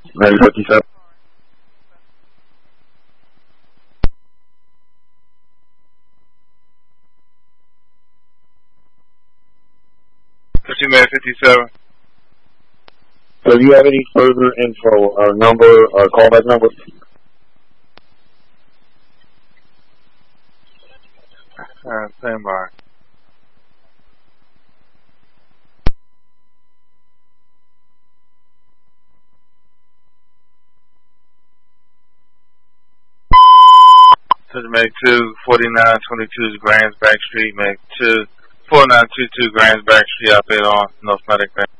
957. May 57. So do you have any further info or number or callback number? Stand by. Make 2, 4922 Grands Back Street, make 2, 4922 Grands Back Street, out there on North Medic Bank.